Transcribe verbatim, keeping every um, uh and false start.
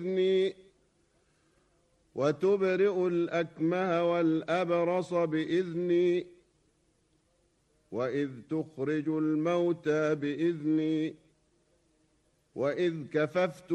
بإذني وتبرئ الأكمه والأبرص بإذني وإذ تخرج الموتى بإذني وإذ كففت